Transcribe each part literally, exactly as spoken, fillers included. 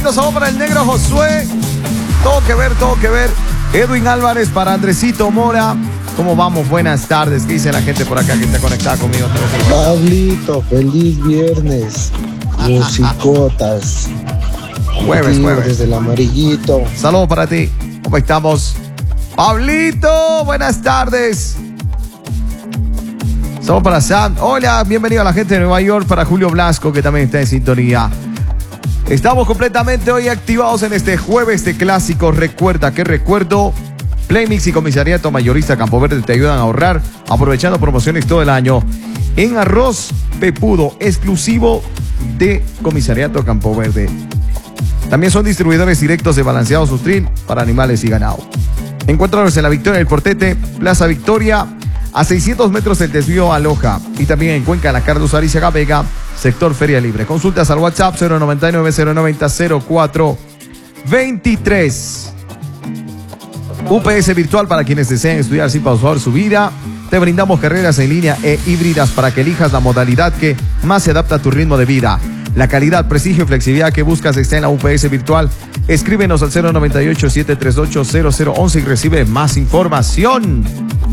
Nos vamos para el negro Josué. Todo que ver, todo que ver. Edwin Álvarez para Andresito Mora. ¿Cómo vamos? Buenas tardes. ¿Qué dice la gente por acá que está conectada conmigo? Pablito, feliz viernes. Musicotas. Jueves, jueves. Desde el amarillito. Saludos para ti. ¿Cómo estamos? Pablito, buenas tardes. Saludos para Sam. Hola, bienvenido a la gente de Nueva York. Para Julio Blasco, que también está en sintonía. Estamos completamente hoy activados en este jueves de clásicos. Recuerda que recuerdo, Playmix y Comisariato Mayorista Campo Verde te ayudan a ahorrar, aprovechando promociones todo el año en arroz pepudo exclusivo de Comisariato Campo Verde. También son distribuidores directos de balanceado Sustrin para animales y ganado. Encuéntranos en la Victoria del Portete, Plaza Victoria, a seiscientos metros del desvío a Loja, y también en Cuenca, la Carlos Arizaga Vega, sector Feria Libre. Consultas al WhatsApp cero noventa y nueve, cero noventa, cero cuatro veintitrés. U P S Virtual para quienes deseen estudiar sin pausar su vida. Te brindamos carreras en línea e híbridas para que elijas la modalidad que más se adapta a tu ritmo de vida. La calidad, prestigio y flexibilidad que buscas está en la U P S Virtual. Escríbenos al cero noventa y ocho, siete tres ocho, cero cero once y recibe más información.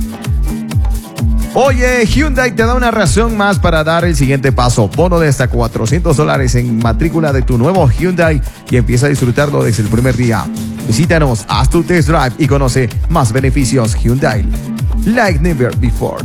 Oye, Hyundai te da una razón más para dar el siguiente paso. Bono de hasta cuatrocientos dólares en matrícula de tu nuevo Hyundai y empieza a disfrutarlo desde el primer día. Visítanos, haz tu test drive y conoce más beneficios. Hyundai, like never before.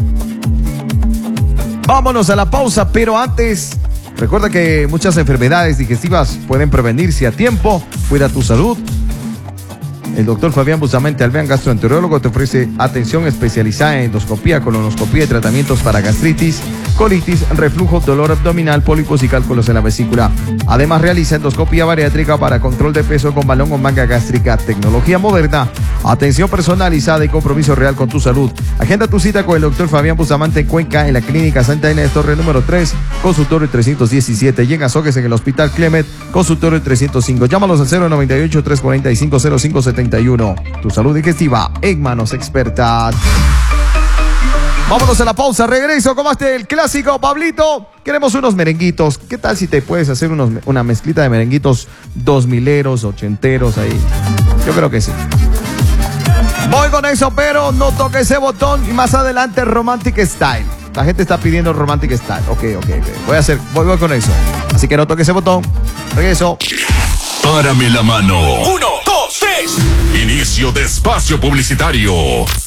Vámonos a la pausa, pero antes, recuerda que muchas enfermedades digestivas pueden prevenirse a tiempo. Cuida tu salud. El doctor Fabián Bustamante Alvean, gastroenterólogo, te ofrece atención especializada en endoscopía, colonoscopía y tratamientos para gastritis, colitis, reflujo, dolor abdominal, pólipos y cálculos en la vesícula. Además, realiza endoscopía bariátrica para control de peso con balón o manga gástrica. Tecnología moderna, atención personalizada y compromiso real con tu salud. Agenda tu cita con el doctor Fabián Bustamante en Cuenca, en la Clínica Santa Inés, Torre número tres, consultorio trescientos diecisiete. Y en Azogues, en el Hospital Clemet, consultorio trescientos cinco. Llámalos al cero noventa y ocho, trescientos cuarenta y cinco, cero cinco setenta y uno. Tu salud digestiva en manos expertas. Vámonos a la pausa, regreso. ¿Cómo esté el clásico, Pablito? Queremos unos merenguitos. ¿Qué tal si te puedes hacer unos, una mezclita de merenguitos dos mileros, ochenteros ahí? Yo creo que sí. Voy con eso, pero no toque ese botón. Y más adelante, Romantic Style. La gente está pidiendo Romantic Style. Ok, ok, ok. Voy a hacer, voy, voy con eso. Así que no toque ese botón. Regreso. Párame la mano. Uno, dos, tres. Inicio de espacio publicitario.